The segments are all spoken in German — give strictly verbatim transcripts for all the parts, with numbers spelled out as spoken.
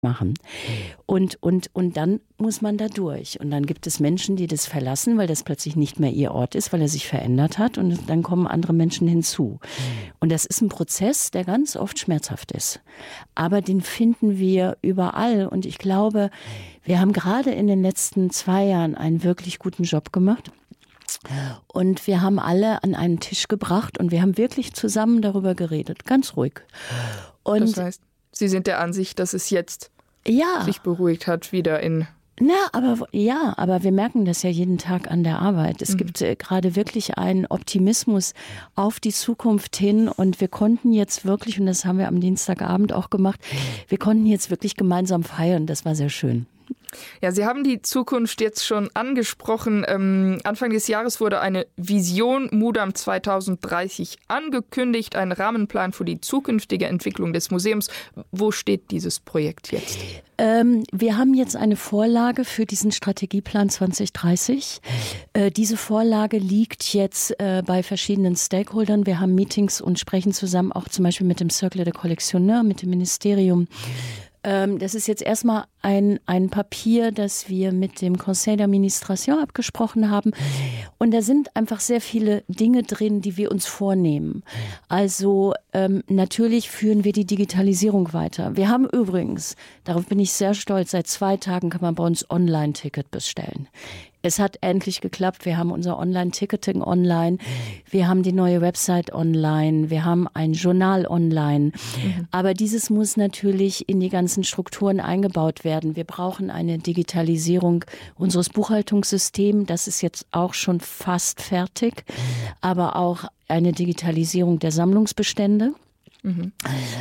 machen. Und, und, und dann muss man da durch. Und dann gibt es Menschen, die das verlassen, weil das plötzlich nicht mehr ihr Ort ist, weil er sich verändert hat. Und dann kommen andere Menschen hinzu. Und das ist ein Prozess, der ganz oft schmerzhaft ist. Aber den finden wir überall. Und ich glaube, wir haben gerade in den letzten zwei Jahren einen wirklich guten Job gemacht. Und wir haben alle an einen Tisch gebracht und wir haben wirklich zusammen darüber geredet, ganz ruhig. Und das heißt, Sie sind der Ansicht, dass es jetzt ja. sich beruhigt hat, wieder in... Na, aber ja, aber wir merken das ja jeden Tag an der Arbeit. Es mhm. gibt äh, gerade wirklich einen Optimismus auf die Zukunft hin und wir konnten jetzt wirklich, und das haben wir am Dienstagabend auch gemacht, wir konnten jetzt wirklich gemeinsam feiern. Das war sehr schön. Ja, Sie haben die Zukunft jetzt schon angesprochen. Ähm, Anfang des Jahres wurde eine Vision Mudam zweitausenddreißig angekündigt, ein Rahmenplan für die zukünftige Entwicklung des Museums. Wo steht dieses Projekt jetzt? Ähm, wir haben jetzt eine Vorlage für diesen Strategieplan zwanzig dreißig. Äh, diese Vorlage liegt jetzt äh, bei verschiedenen Stakeholdern. Wir haben Meetings und sprechen zusammen auch zum Beispiel mit dem Cercle des Collectionneurs, mit dem Ministerium. Das ist jetzt erstmal ein, ein Papier, das wir mit dem Conseil d'Administration abgesprochen haben. Und da sind einfach sehr viele Dinge drin, die wir uns vornehmen. Also ähm, natürlich führen wir die Digitalisierung weiter. Wir haben übrigens, darauf bin ich sehr stolz, seit zwei Tagen kann man bei uns Online-Ticket bestellen. Es hat endlich geklappt. Wir haben unser Online-Ticketing online. Wir haben die neue Website online. Wir haben ein Journal online. Mhm. Aber dieses muss natürlich in die ganzen Strukturen eingebaut werden. Wir brauchen eine Digitalisierung unseres Buchhaltungssystems. Das ist jetzt auch schon fast fertig. Aber auch eine Digitalisierung der Sammlungsbestände. Mhm.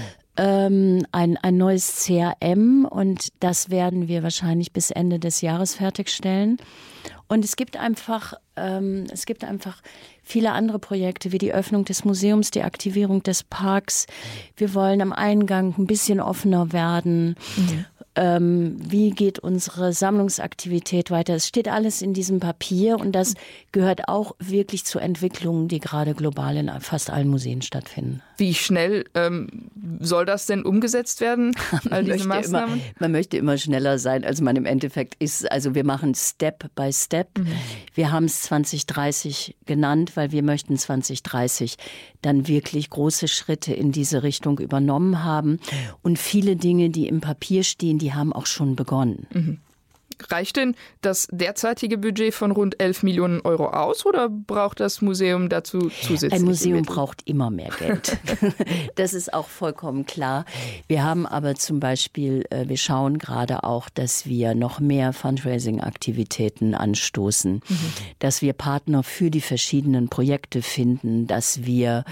Ähm, ein, ein neues C R M und das werden wir wahrscheinlich bis Ende des Jahres fertigstellen. Und es gibt einfach, ähm, es gibt einfach viele andere Projekte wie die Öffnung des Museums, die Aktivierung des Parks. Wir wollen am Eingang ein bisschen offener werden. Mhm. Ähm, wie geht unsere Sammlungsaktivität weiter? Es steht alles in diesem Papier und das gehört auch wirklich zu Entwicklungen, die gerade global in fast allen Museen stattfinden. Wie schnell ähm, soll das denn umgesetzt werden, all diese Maßnahmen? Immer, man möchte immer schneller sein, als man im Endeffekt ist. Also wir machen Step by Step. Mhm. Wir haben es zwanzig dreißig genannt, weil wir möchten zwanzig dreißig dann wirklich große Schritte in diese Richtung übernommen haben. Und viele Dinge, die im Papier stehen, die haben auch schon begonnen. Mhm. Reicht denn das derzeitige Budget von rund elf Millionen Euro aus oder braucht das Museum dazu zusätzlich? Ein Museum Mittel? braucht immer mehr Geld. Das ist auch vollkommen klar. Wir haben aber zum Beispiel, wir schauen gerade auch, dass wir noch mehr Fundraising-Aktivitäten anstoßen, mhm. dass wir Partner für die verschiedenen Projekte finden, dass wir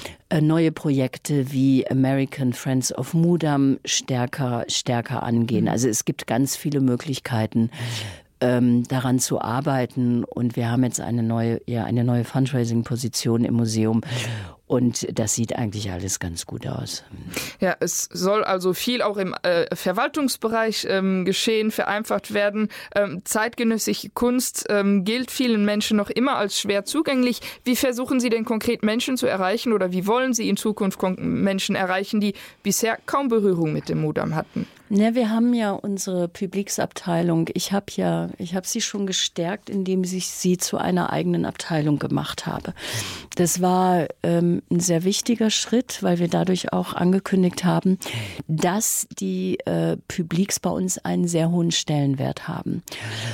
neue Projekte wie American Friends of Mudam stärker, stärker angehen. Also es gibt ganz viele Möglichkeiten, ähm, daran zu arbeiten. Und wir haben jetzt eine neue, ja, eine neue Fundraising-Position im Museum. Und das sieht eigentlich alles ganz gut aus. Ja, es soll also viel auch im äh, Verwaltungsbereich ähm, geschehen, vereinfacht werden. Ähm, zeitgenössische Kunst ähm, gilt vielen Menschen noch immer als schwer zugänglich. Wie versuchen Sie denn konkret Menschen zu erreichen oder wie wollen Sie in Zukunft Menschen erreichen, die bisher kaum Berührung mit dem Mudam hatten? Ja, wir haben ja unsere Publiksabteilung. Ich habe ja, ich habe sie schon gestärkt, indem ich sie zu einer eigenen Abteilung gemacht habe. Das war ähm, ein sehr wichtiger Schritt, weil wir dadurch auch angekündigt haben, dass die äh, Publiks bei uns einen sehr hohen Stellenwert haben.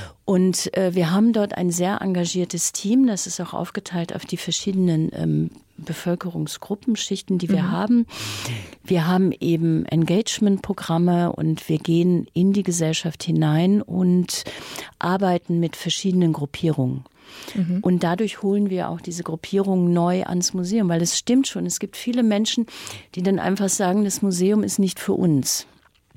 Und äh, wir haben dort ein sehr engagiertes Team, das ist auch aufgeteilt auf die verschiedenen ähm, Bevölkerungsgruppenschichten, die wir mhm. haben. Wir haben eben Engagement-Programme und wir gehen in die Gesellschaft hinein und arbeiten mit verschiedenen Gruppierungen. Mhm. Und dadurch holen wir auch diese Gruppierungen neu ans Museum, weil es stimmt schon, es gibt viele Menschen, die dann einfach sagen, das Museum ist nicht für uns.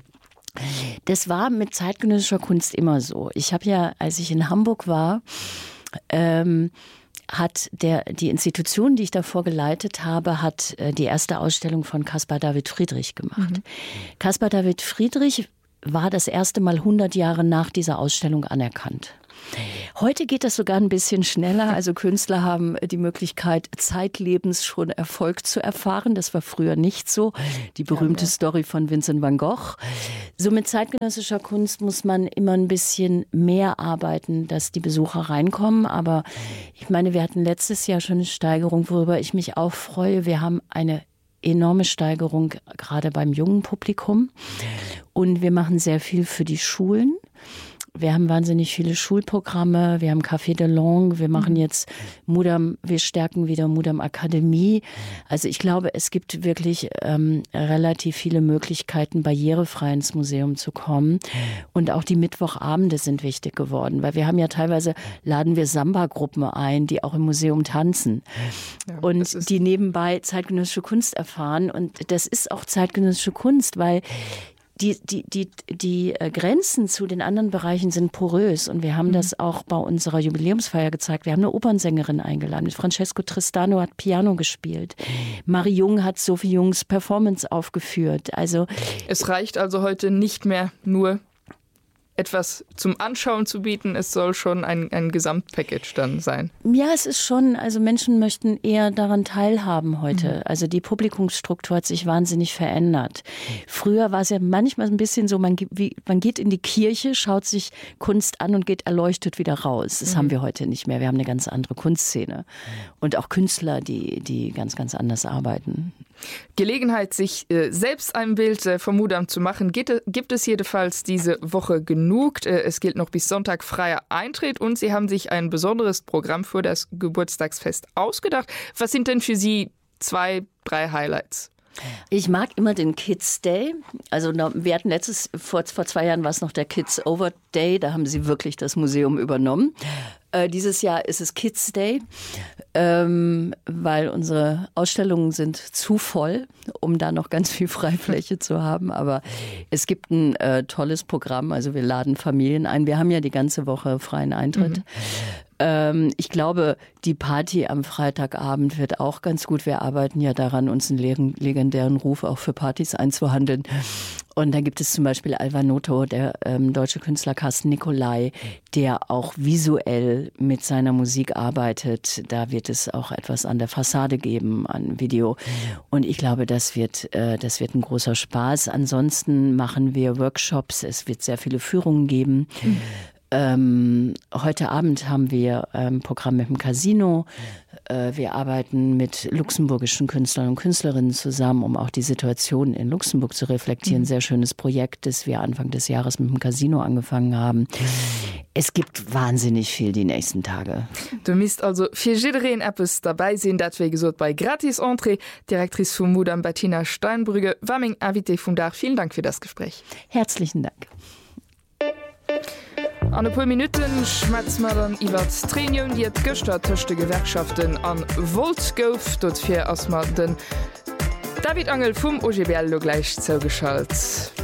Das war mit zeitgenössischer Kunst immer so. Ich habe ja, als ich in Hamburg war, ähm, hat der, die Institution, die ich davor geleitet habe, hat äh, die erste Ausstellung von Caspar David Friedrich gemacht. Mhm. Caspar David Friedrich war das erste Mal hundert Jahre nach dieser Ausstellung anerkannt. Heute geht das sogar ein bisschen schneller. Also Künstler haben die Möglichkeit, zeitlebens schon Erfolg zu erfahren. Das war früher nicht so. Die berühmte ja, ja. Story von Vincent van Gogh. So mit zeitgenössischer Kunst muss man immer ein bisschen mehr arbeiten, dass die Besucher reinkommen. Aber ich meine, wir hatten letztes Jahr schon eine Steigerung, worüber ich mich auch freue. Wir haben eine enorme Steigerung gerade beim jungen Publikum. Und wir machen sehr viel für die Schulen. Wir haben wahnsinnig viele Schulprogramme, wir haben Café de Langue, wir machen jetzt Mudam, wir stärken wieder Mudam Akademie. Also ich glaube, es gibt wirklich ähm, relativ viele Möglichkeiten, barrierefrei ins Museum zu kommen. Und auch die Mittwochabende sind wichtig geworden, weil wir haben ja teilweise, laden wir Samba-Gruppen ein, die auch im Museum tanzen. Ja, und die nebenbei zeitgenössische Kunst erfahren. Und das ist auch zeitgenössische Kunst, weil Die, die, die, die Grenzen zu den anderen Bereichen sind porös und wir haben mhm. das auch bei unserer Jubiläumsfeier gezeigt. Wir haben eine Opernsängerin eingeladen. Francesco Tristano hat Piano gespielt. Marie Jung hat Sophie Jungs Performance aufgeführt. Also es reicht also heute nicht mehr nur etwas zum Anschauen zu bieten, es soll schon ein, ein Gesamtpackage dann sein. Ja, es ist schon, also Menschen möchten eher daran teilhaben heute. Mhm. Also die Publikumsstruktur hat sich wahnsinnig verändert. Früher war es ja manchmal ein bisschen so, man, wie, man geht in die Kirche, schaut sich Kunst an und geht erleuchtet wieder raus. Das mhm. haben wir heute nicht mehr. Wir haben eine ganz andere Kunstszene. Und auch Künstler, die, die ganz, ganz anders arbeiten. Gelegenheit, sich äh, selbst ein Bild äh, vom Mudam zu machen, geht, gibt es jedenfalls diese Woche genug. Äh, es gilt noch bis Sonntag freier Eintritt und Sie haben sich ein besonderes Programm für das Geburtstagsfest ausgedacht. Was sind denn für Sie zwei, drei Highlights? Ich mag immer den Kids Day. Also wir hatten letztes, vor, vor zwei Jahren war es noch der Kids Over Day, da haben sie wirklich das Museum übernommen. Äh, dieses Jahr ist es Kids Day, ähm, weil unsere Ausstellungen sind zu voll, um da noch ganz viel Freifläche zu haben. Aber es gibt ein äh, tolles Programm, also wir laden Familien ein. Wir haben ja die ganze Woche freien Eintritt. Mhm. Ich glaube, die Party am Freitagabend wird auch ganz gut. Wir arbeiten ja daran, uns einen legendären Ruf auch für Partys einzuhandeln. Und dann gibt es zum Beispiel Alvar Noto, der ähm, deutsche Künstler Carsten Nicolai, der auch visuell mit seiner Musik arbeitet. Da wird es auch etwas an der Fassade geben, an Video. Und ich glaube, das wird, äh, das wird ein großer Spaß. Ansonsten machen wir Workshops. Es wird sehr viele Führungen geben. Mhm. Ähm, heute Abend haben wir ein ähm, Programm mit dem Casino. Äh, wir arbeiten mit luxemburgischen Künstlern und Künstlerinnen zusammen, um auch die Situation in Luxemburg zu reflektieren. Mhm. Sehr schönes Projekt, das wir Anfang des Jahres mit dem Casino angefangen haben. Es gibt wahnsinnig viel die nächsten Tage. Du misst also für jeden etwas dabei sein, das wir gesagt bei Gratis Entree. Direktrice von Mudam Bettina Steinbrügge war mein Invité von da. Vielen Dank für das Gespräch. Herzlichen Dank. An e paar Minuten schmetz mat an iwwer d'Trenium, die et Göster töchte Gewerkschaften an Volt gouf, dort fir ass mat den David Angel vum O G B L lo gleich zougeschalt.